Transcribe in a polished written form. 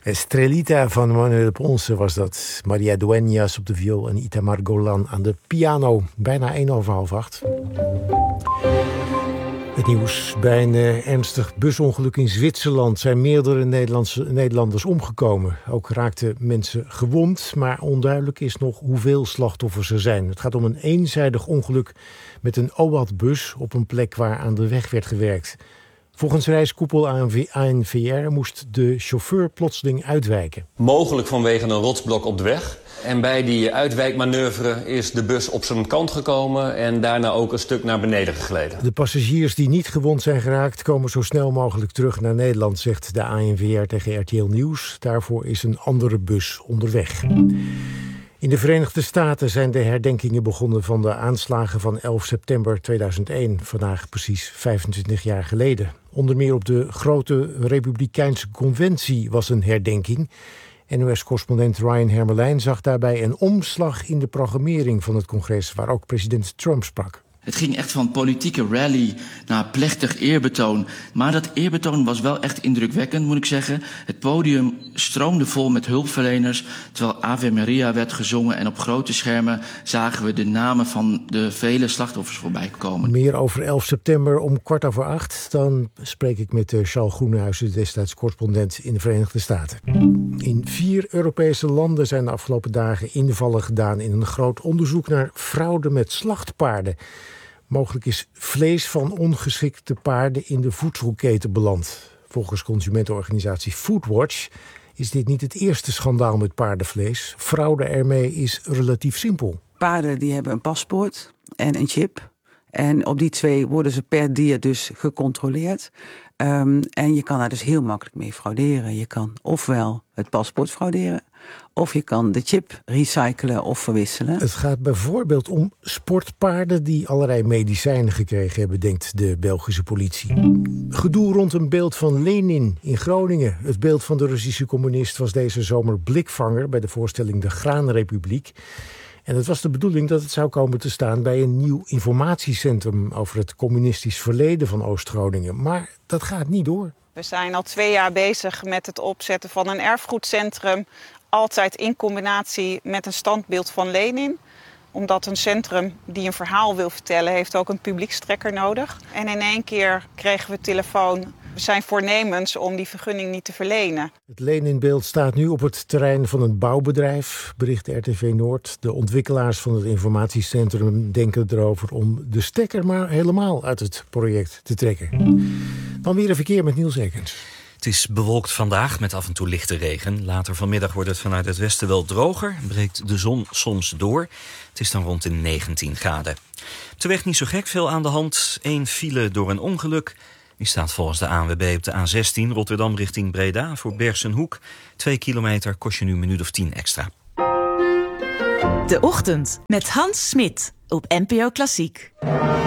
Estrelita van Manuel Ponce was dat. Maria Dueñas op de viool en Itamar Golan aan de piano. Bijna 7:45. Het nieuws. Bij een ernstig busongeluk in Zwitserland zijn meerdere Nederlanders omgekomen. Ook raakten mensen gewond, maar onduidelijk is nog hoeveel slachtoffers er zijn. Het gaat om een eenzijdig ongeluk met een OAT-bus op een plek waar aan de weg werd gewerkt. Volgens reiskoepel ANVR moest de chauffeur plotseling uitwijken. Mogelijk vanwege een rotsblok op de weg. En bij die uitwijkmanoeuvre is de bus op zijn kant gekomen en daarna ook een stuk naar beneden gegleden. De passagiers die niet gewond zijn geraakt komen zo snel mogelijk terug naar Nederland, zegt de ANVR tegen RTL Nieuws. Daarvoor is een andere bus onderweg. In de Verenigde Staten zijn de herdenkingen begonnen van de aanslagen van 11 september 2001. Vandaag precies 25 jaar geleden. Onder meer op de grote Republikeinse conventie was een herdenking. NOS-correspondent Ryan Hermelijn zag daarbij een omslag in de programmering van het congres, waar ook president Trump sprak. Het ging echt van politieke rally naar plechtig eerbetoon. Maar dat eerbetoon was wel echt indrukwekkend, moet ik zeggen. Het podium stroomde vol met hulpverleners, terwijl Ave Maria werd gezongen. En op grote schermen zagen we de namen van de vele slachtoffers voorbij komen. Meer over 11 september om 7:15. Dan spreek ik met Charles Groenhuizen, destijds correspondent in de Verenigde Staten. In 4 Europese landen zijn de afgelopen dagen invallen gedaan in een groot onderzoek naar fraude met slachtpaarden. Mogelijk is vlees van ongeschikte paarden in de voedselketen beland. Volgens consumentenorganisatie Foodwatch is dit niet het eerste schandaal met paardenvlees. Fraude ermee is relatief simpel. Paarden die hebben een paspoort en een chip. En op die 2 worden ze per dier dus gecontroleerd. En je kan daar dus heel makkelijk mee frauderen. Je kan ofwel het paspoort frauderen, of je kan de chip recyclen of verwisselen. Het gaat bijvoorbeeld om sportpaarden die allerlei medicijnen gekregen hebben, denkt de Belgische politie. Gedoe rond een beeld van Lenin in Groningen. Het beeld van de Russische communist was deze zomer blikvanger bij de voorstelling De Graanrepubliek. En het was de bedoeling dat het zou komen te staan bij een nieuw informatiecentrum over het communistisch verleden van Oost-Groningen. Maar dat gaat niet door. We zijn al 2 jaar bezig met het opzetten van een erfgoedcentrum. Altijd in combinatie met een standbeeld van Lenin. Omdat een centrum die een verhaal wil vertellen, heeft ook een publiekstrekker nodig. En in 1 keer kregen we telefoon. We zijn voornemens om die vergunning niet te verlenen. Het Leninbeeld staat nu op het terrein van een bouwbedrijf, bericht RTV Noord. De ontwikkelaars van het informatiecentrum denken erover om de stekker maar helemaal uit het project te trekken. Dan weer een verkeer met Niels Ekens. Het is bewolkt vandaag met af en toe lichte regen. Later vanmiddag wordt het vanuit het westen wel droger. Breekt de zon soms door. Het is dan rond de 19 graden. Op de weg niet zo gek veel aan de hand. 1 file door een ongeluk. Die staat volgens de ANWB op de A16 Rotterdam richting Breda. Voor Bergsenhoek 2 kilometer kost je nu een minuut of 10 extra. De Ochtend met Hans Smit op NPO Klassiek.